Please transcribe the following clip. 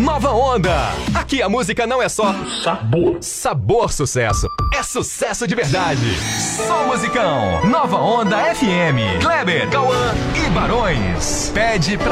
Nova Onda. Aqui a música não é só sabor sucesso. É sucesso de verdade. Só musicão. Nova Onda FM. Kleber, Cauã e Barões. Pede pra